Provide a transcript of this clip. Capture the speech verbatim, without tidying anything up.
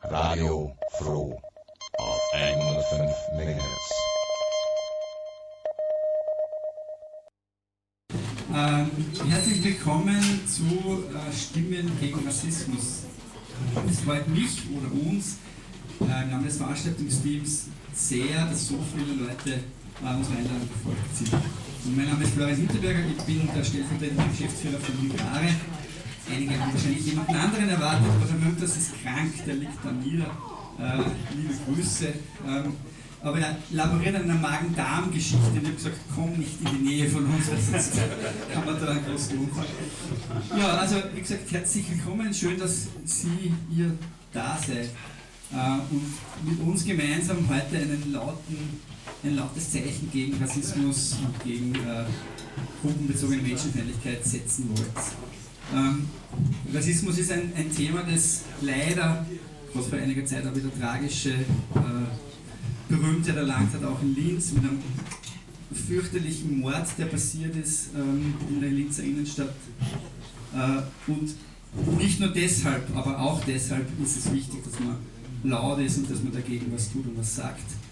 Radio Froh auf hundertfünf Megahertz. Ähm, herzlich willkommen zu äh, Stimmen gegen Rassismus. Es freut mich oder uns äh, im Namen des Veranstaltungsteams sehr, dass so viele Leute äh, unserer Einladung gefolgt sind. Und mein Name ist Florian Hinterberger, ich bin der stellvertretende Geschäftsführer von Migrare. Einige haben wahrscheinlich jemanden anderen erwartet, aber der Münters ist krank, der liegt an mir. Äh, liebe Grüße. Ähm, aber er laboriert an einer Magen-Darm-Geschichte und ich habe gesagt, komm nicht in die Nähe von uns, sonst kann man da einen großen Unfall. Ja, also wie gesagt, herzlich willkommen, schön, dass Sie hier da seid äh, und mit uns gemeinsam heute einen lauten, ein lautes Zeichen gegen Rassismus und gegen äh, gruppenbezogene Menschenfeindlichkeit setzen wollt. Ähm, Rassismus ist ein, ein Thema, das leider, was vor einiger Zeit auch wieder tragische äh, Berühmtheit erlangt hat, auch in Linz, mit einem fürchterlichen Mord, der passiert ist ähm, in der Linzer Innenstadt. Äh, und nicht nur deshalb, aber auch deshalb ist es wichtig, dass man laut ist und dass man dagegen was tut und was sagt.